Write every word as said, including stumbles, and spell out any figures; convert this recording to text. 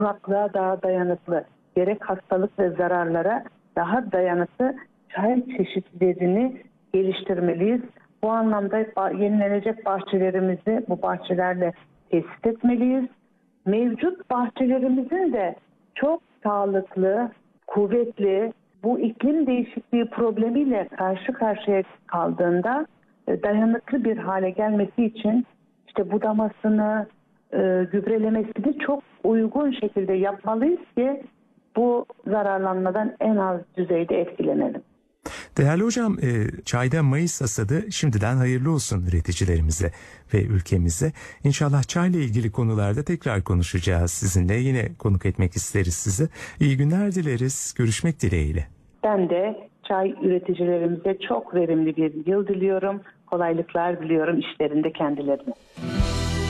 kuraklığa daha dayanıklı, gerek hastalık ve zararlara daha dayanıklı çay çeşitlerini geliştirmeliyiz. Bu anlamda yenilenecek bahçelerimizi bu bahçelerle tesis etmeliyiz. Mevcut bahçelerimizin de çok sağlıklı, kuvvetli, bu iklim değişikliği problemiyle karşı karşıya kaldığında dayanıklı bir hale gelmesi için işte budamasını, e, gübrelemesini çok uygun şekilde yapmalıyız ki bu zararlanmadan en az düzeyde etkilenelim. Değerli hocam, e, çayda Mayıs hasadı şimdiden hayırlı olsun üreticilerimize ve ülkemize. İnşallah çayla ilgili konularda tekrar konuşacağız sizinle. Yine konuk etmek isteriz sizi. İyi günler dileriz. Görüşmek dileğiyle. Ben de çay üreticilerimize çok verimli bir yıl diliyorum. Kolaylıklar diliyorum işlerinde kendilerine.